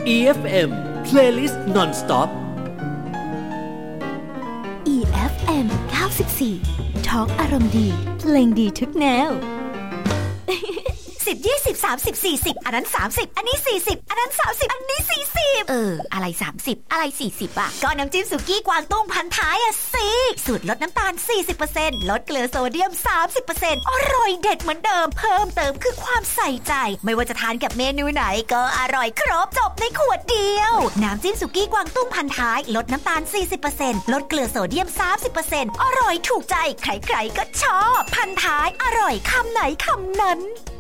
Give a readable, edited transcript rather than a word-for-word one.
EFM Playlist Non-Stop EFM 94 Talk อารมณ์ดีเพลงดีทุกแนว 10 20 30 40อันนั้น30อันนี้40อันนั้น30อันนี้40อะไร30อะไร40อ่ะก็น้ำจิ้มสุกี้กวางตุ้งพันท้ายอ่ะสิสูตรลดน้ำตาล 40% ลดเกลือโซเดียม 30% อร่อยเด็ดเหมือนเดิมเพิ่มเติมคือความใส่ใจไม่ว่าจะทานกับเมนูไหนก็อร่อยครบจบในขวดเดียวน้ำจิ้มสุกี้กวางตุ้งพันท้ายลดน้ำตาล 40% ลดเกลือโซเดียม 30% อร่อยถูกใจใครๆก็ชอบพันท้ายอร่อยคำไหนคำนั้น